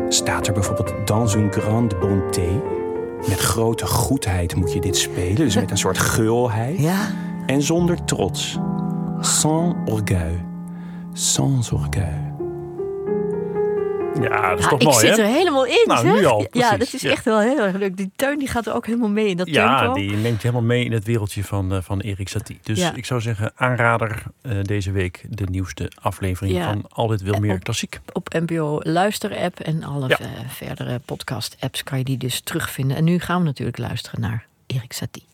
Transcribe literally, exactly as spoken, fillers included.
staat er bijvoorbeeld dans une grande bonté. Met grote goedheid moet je dit spelen. Dus met een soort gulheid. Ja. En zonder trots. Sans orgueil. Sans orgueil. Ja, dat is Ja, toch ik mooi, zit hè? er helemaal in, Nou, zeg. nu al, Ja, precies. dat is Ja. echt wel heel erg leuk. Die Teun die gaat er ook helemaal mee in dat Ja, tempo. die neemt je helemaal mee in het wereldje van, uh, van Erik Satie. Dus Ja. ik zou zeggen, aanrader uh, deze week de nieuwste aflevering Ja. van Altijd Wil Meer op, Klassiek. Op N P O Luister-app en alle Ja. uh, verdere podcast-apps kan je die dus terugvinden. En nu gaan we natuurlijk luisteren naar Erik Satie.